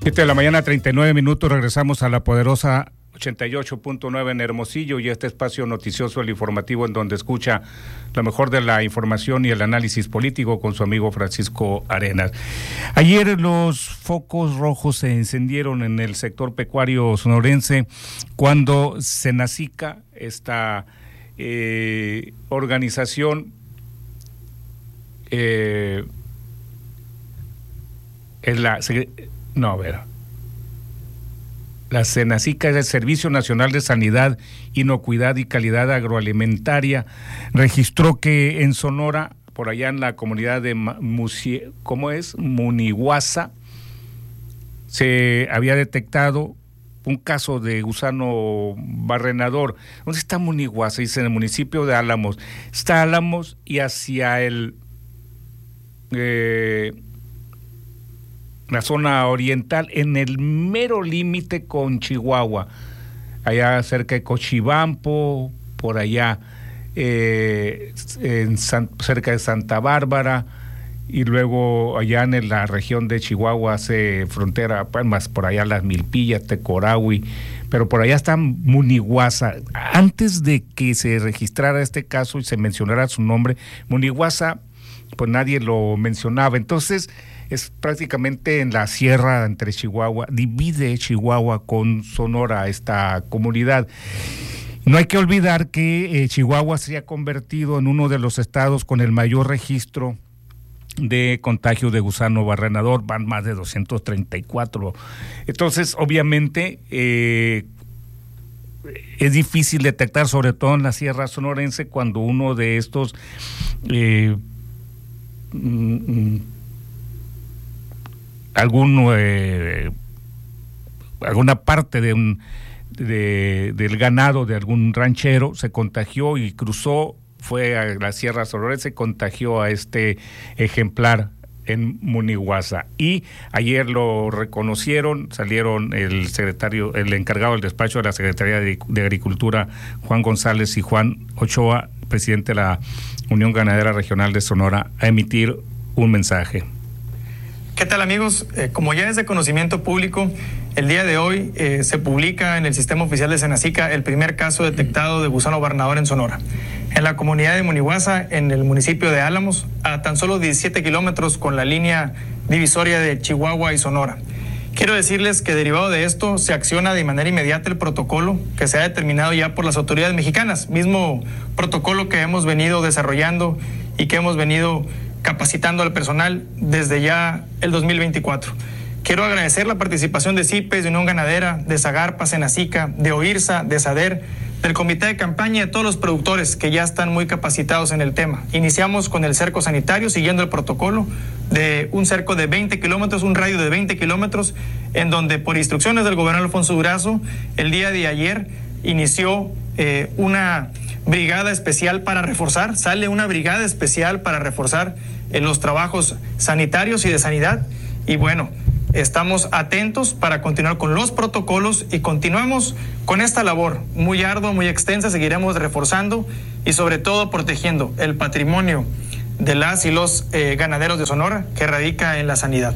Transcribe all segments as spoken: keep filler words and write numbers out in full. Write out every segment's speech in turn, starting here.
Siete de la mañana, treinta y nueve minutos, regresamos a la poderosa ochenta y ocho punto nueve en Hermosillo y este espacio noticioso, el informativo, en donde escucha lo mejor de la información y el análisis político con su amigo Francisco Arenas. Ayer los focos rojos se encendieron en el sector pecuario sonorense cuando Senacica, esta eh, organización eh, es la... No, a ver. La Senacica es el Servicio Nacional de Sanidad, Inocuidad y Calidad Agroalimentaria. Registró que en Sonora, por allá en la comunidad de Musie, ¿cómo es? Munihuasa, se había detectado un caso de gusano barrenador. ¿Dónde está Munihuasa? Dice en el municipio de Álamos. Está Álamos y hacia el... Eh, la zona oriental, en el mero límite con Chihuahua, allá cerca de Cochibampo, por allá eh, en San, cerca de Santa Bárbara, y luego allá en la región de Chihuahua hace frontera, pues, más por allá Las Milpillas, Tecorahui, pero por allá está Munihuasa. Antes de que se registrara este caso y se mencionara su nombre, Munihuasa, pues nadie lo mencionaba. Entonces es prácticamente en la sierra entre Chihuahua, divide Chihuahua con Sonora esta comunidad. No hay que olvidar que eh, Chihuahua se ha convertido en uno de los estados con el mayor registro de contagio de gusano barrenador, van más de doscientos treinta y cuatro. Entonces, obviamente, eh, es difícil detectar, sobre todo en la sierra sonorense, cuando uno de estos... Eh, mm, algún eh, alguna parte de un de, del ganado de algún ranchero se contagió y cruzó, fue a la sierra sonorense, contagió a este ejemplar en Munihuasa, y ayer lo reconocieron, salieron el secretario, el encargado del despacho de la Secretaría de, de Agricultura, Juan González, y Juan Ochoa, presidente de la Unión Ganadera Regional de Sonora, a emitir un mensaje. ¿Qué tal, amigos? Eh, como ya es de conocimiento público, el día de hoy eh, se publica en el Sistema Oficial de Senacica el primer caso detectado de gusano barrenador en Sonora. En la comunidad de Munihuasa, en el municipio de Álamos, a tan solo diecisiete kilómetros con la línea divisoria de Chihuahua y Sonora. Quiero decirles que derivado de esto se acciona de manera inmediata el protocolo que se ha determinado ya por las autoridades mexicanas, mismo protocolo que hemos venido desarrollando y que hemos venido capacitando al personal desde ya el dos mil veinticuatro. Quiero agradecer la participación de CIPES, de Unión Ganadera, de Zagarpa, Senacica, de OIRSA, de SADER, del Comité de Campaña y de todos los productores que ya están muy capacitados en el tema. Iniciamos con el cerco sanitario, siguiendo el protocolo de un cerco de veinte kilómetros, un radio de veinte kilómetros, en donde por instrucciones del gobernador Alfonso Durazo, el día de ayer inició eh, una brigada especial para reforzar, sale una brigada especial para reforzar en los trabajos sanitarios y de sanidad, y bueno, estamos atentos para continuar con los protocolos y continuamos con esta labor muy ardua, muy extensa. Seguiremos reforzando y sobre todo protegiendo el patrimonio de las y los eh, ganaderos de Sonora que radica en la sanidad.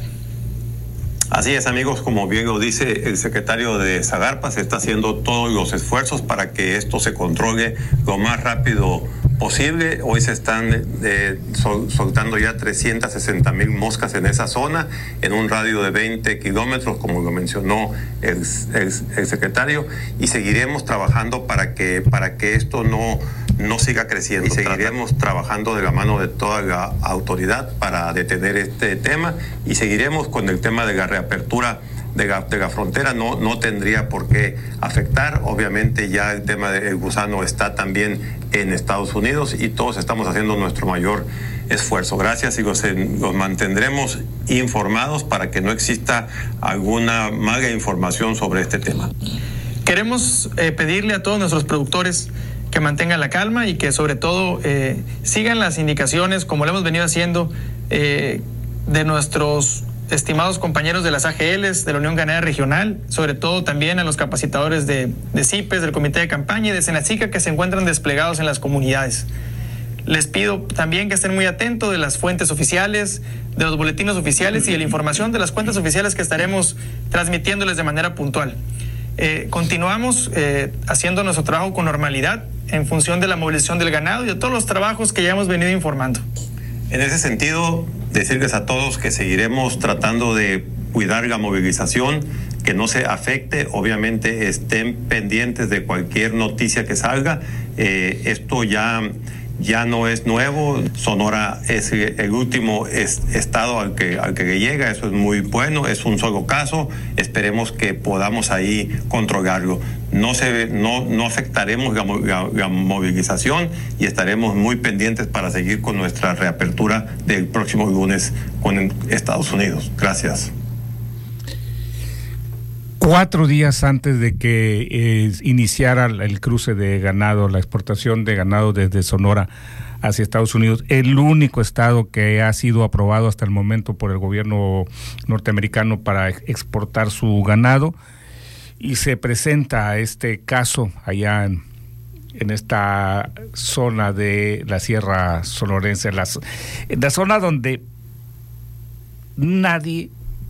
Así es, amigos, como bien lo dice el secretario de Zagarpa, se está haciendo todos los esfuerzos para que esto se controle lo más rápido posible. Hoy se están eh, sol, soltando ya trescientas sesenta mil moscas en esa zona, en un radio de veinte kilómetros, como lo mencionó el, el, el secretario, y seguiremos trabajando para que, para que esto no, no siga creciendo. Y seguiremos trabajando de la mano de toda la autoridad para detener este tema, y seguiremos con el tema de la reapertura de la, de la frontera. No, no tendría por qué afectar. Obviamente ya el tema del gusano está también en Estados Unidos y todos estamos haciendo nuestro mayor esfuerzo. Gracias, y los, los mantendremos informados para que no exista alguna mala información sobre este tema. Queremos eh, pedirle a todos nuestros productores que mantengan la calma y que sobre todo eh, sigan las indicaciones, como lo hemos venido haciendo, eh, de nuestros estimados compañeros de las A G Ls, de la Unión Ganadera Regional, sobre todo también a los capacitadores de, de CIPES, del Comité de Campaña y de Senacica, que se encuentran desplegados en las comunidades. Les pido también que estén muy atentos de las fuentes oficiales, de los boletines oficiales y de la información de las cuentas oficiales que estaremos transmitiéndoles de manera puntual. Eh, continuamos eh, haciendo nuestro trabajo con normalidad en función de la movilización del ganado y de todos los trabajos que ya hemos venido informando. En ese sentido, decirles a todos que seguiremos tratando de cuidar la movilización, que no se afecte, obviamente estén pendientes de cualquier noticia que salga. Eh, esto ya, ya no es nuevo, Sonora es el último es, estado al que, al que llega, eso es muy bueno, es un solo caso, esperemos que podamos ahí controlarlo. No, se, no, no afectaremos la, la, la movilización y estaremos muy pendientes para seguir con nuestra reapertura del próximo lunes con Estados Unidos. Gracias. Cuatro días antes de que eh, iniciara el cruce de ganado, la exportación de ganado desde Sonora hacia Estados Unidos, el único estado que ha sido aprobado hasta el momento por el gobierno norteamericano para exportar su ganado, y se presenta este caso allá en, en esta zona de la Sierra Sonorense, la, la zona donde nadie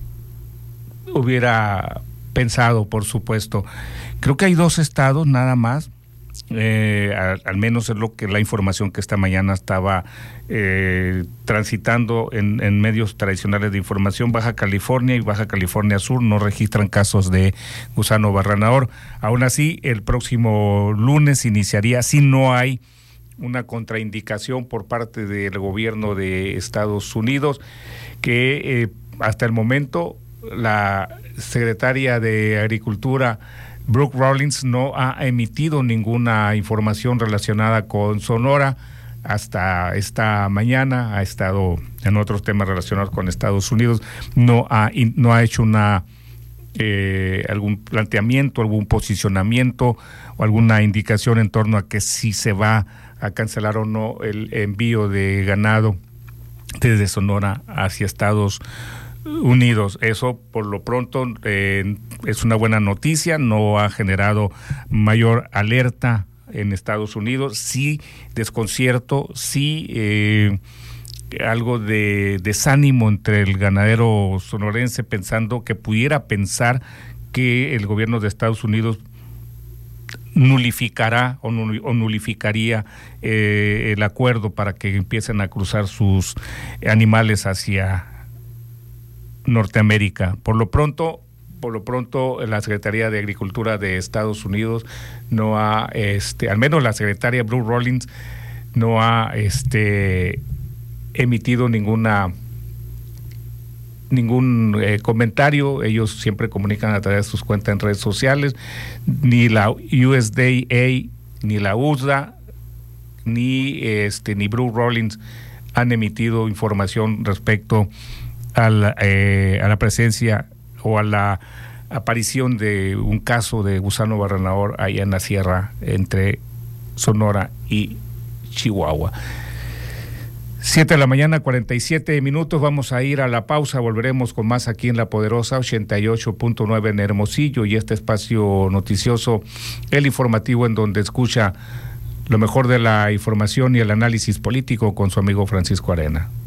hubiera pensado, por supuesto. Creo que hay dos estados nada más, eh, al, al menos es lo que la información que esta mañana estaba eh, transitando en, en medios tradicionales de información. Baja California y Baja California Sur no registran casos de gusano barrenador. Aún así, el próximo lunes iniciaría, si no hay una contraindicación por parte del gobierno de Estados Unidos, que eh, hasta el momento la secretaria de Agricultura, Brooke Rollins, no ha emitido ninguna información relacionada con Sonora hasta esta mañana. Ha estado en otros temas relacionados con Estados Unidos, no ha, no ha hecho una eh, algún planteamiento, algún posicionamiento o alguna indicación en torno a que si se va a cancelar o no el envío de ganado desde Sonora hacia Estados Unidos. Eso por lo pronto eh, es una buena noticia, no ha generado mayor alerta en Estados Unidos, sí desconcierto, sí eh, algo de desánimo entre el ganadero sonorense, pensando que pudiera pensar que el gobierno de Estados Unidos nulificará o, nul, o nulificaría eh, el acuerdo para que empiecen a cruzar sus animales hacia Norteamérica. Por lo pronto, por lo pronto la Secretaría de Agricultura de Estados Unidos no ha, este, al menos la secretaria Brooke Rollins no ha, este, emitido ninguna ningún eh, comentario. Ellos siempre comunican a través de sus cuentas en redes sociales. Ni la U S D A, ni la U S D A, ni este, ni Brooke Rollins han emitido información respecto a la, eh, a la presencia o a la aparición de un caso de gusano barrenador allá en la sierra entre Sonora y Chihuahua. Siete de la mañana, cuarenta y siete minutos. Vamos a ir a la pausa. Volveremos con más aquí en La Poderosa ochenta y ocho punto nueve en Hermosillo, y este espacio noticioso, el informativo, en donde escucha lo mejor de la información y el análisis político con su amigo Francisco Arena.